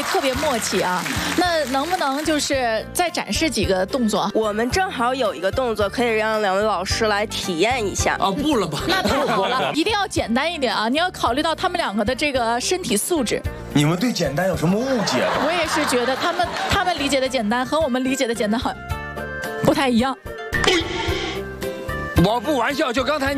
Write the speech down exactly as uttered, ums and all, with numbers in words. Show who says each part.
Speaker 1: 特别默契啊。那能不能就是再展示几个动作？
Speaker 2: 我们正好有一个动作可以让两位老师来体验一下。
Speaker 3: 啊，不了吧？
Speaker 1: 那太好了，一定要简单一点啊！你要考虑到他们两个的这个身体素质。
Speaker 4: 你们对简单有什么误解？
Speaker 1: 我也是觉得他们他们理解的简单和我们理解的简单好不太一样。
Speaker 3: 我不玩笑，就刚才。